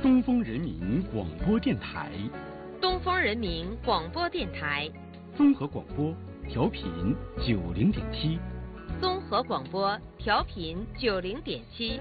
东风人民广播电台， 东风人民广播电台， 综合广播调频90.7， 综合广播调频90.7。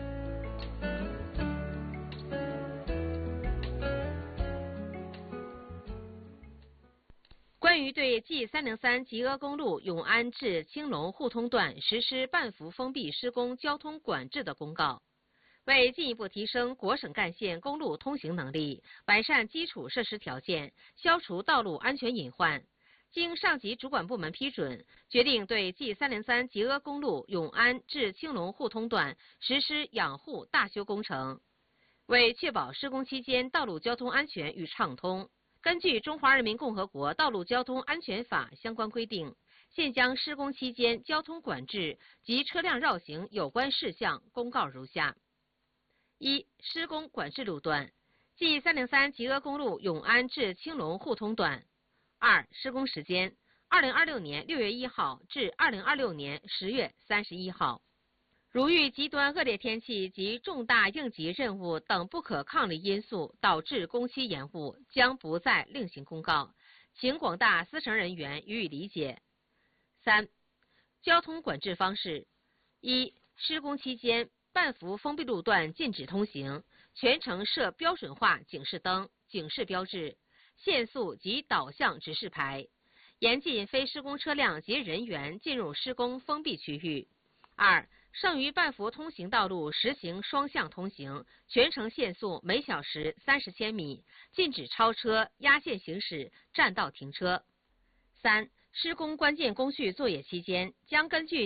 关于对 G303 吉阿公路永安至青龙互通段实施半幅封闭施工交通管制的公告，为进一步提升国省干线公路通行能力，完善基础设施条件，消除道路安全隐患，经上级主管部门批准，决定对 G303 吉阿公路永安至青龙互通段实施养护大修工程。为确保施工期间道路交通安全与畅通，根据《中华人民共和国道路交通安全法》相关规定，现将施工期间交通管制及车辆绕行有关事项公告如下：一、施工管制路段 G303 吉阿公路永安至青龙互通段。二、施工时间2026年6月1号至2026年10月31号。如遇极端恶劣天气及重大应急任务等不可抗力因素导致工期延误，将不再另行公告，请广大司乘人员予以理解。三、交通管制方式：一、施工期间半幅封闭路段禁止通行，全程设标准化警示灯、警示标志、限速及导向指示牌，严禁非施工车辆及人员进入施工封闭区域。二、剩余半幅通行道路实行双向通行，全程限速每小时30千米，禁止超车、压线行驶、占道停车。三、施工关键工序作业期间，将根据